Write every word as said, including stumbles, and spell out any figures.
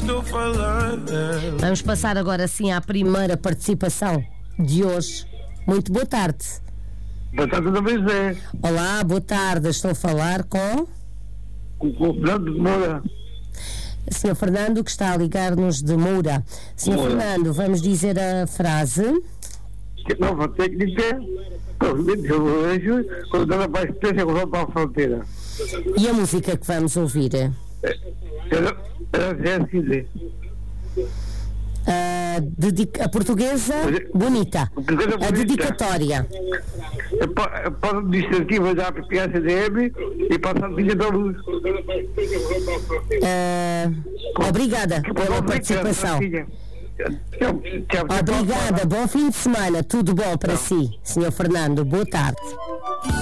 estou falando. Vamos passar agora sim à primeira participação de hoje. Muito boa tarde. Boa tarde também, Zé. Olá, boa tarde. Estou a falar com Com o Fernando de Moura. senhor Fernando, que está a ligar-nos de Moura. senhor Moura. Fernando, vamos dizer a frase. Nova técnica, pavimento de hoje, quando ela vai ter para a fronteira. E a música que vamos ouvir? Era, era Zé, se quiser. A, dedica- a portuguesa bonita. Portuguesa A bonita. dedicatória. Eu po- eu posso dizer aqui, vou dar para a C D M e passar a linha da luz. Ah, obrigada pela participação. Tchau, tchau, tchau. Obrigada, bom fim de semana. Tudo bom para si, senhor Fernando. Boa tarde.